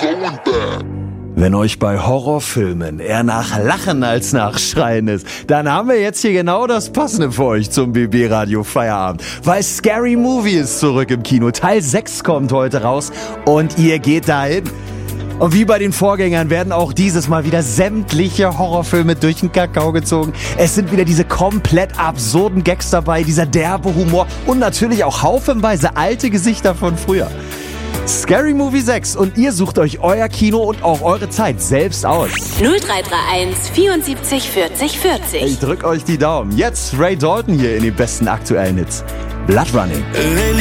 Wenn euch bei Horrorfilmen eher nach Lachen als nach Schreien ist, dann haben wir jetzt hier genau das Passende für euch zum BB Radio Feierabend. Weil Scary Movie ist zurück im Kino. Teil 6 kommt heute raus und ihr geht dahin. Und wie bei den Vorgängern werden auch dieses Mal wieder sämtliche Horrorfilme durch den Kakao gezogen. Es sind wieder diese komplett absurden Gags dabei, dieser derbe Humor und natürlich auch haufenweise alte Gesichter von früher. Scary Movie 6 und ihr sucht euch euer Kino und auch eure Zeit selbst aus. 0331 74 40 40. Ich drück euch die Daumen. Jetzt Ray Dalton hier in den besten aktuellen Hits. Blood Running.